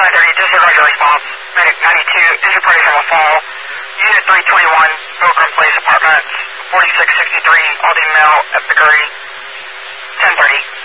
930, disregard your response. Medic 92, is reporting from a fall. Unit 321, Pilgrim Place Apartments, 4663, Aldine Mill, Epicurry, 1030.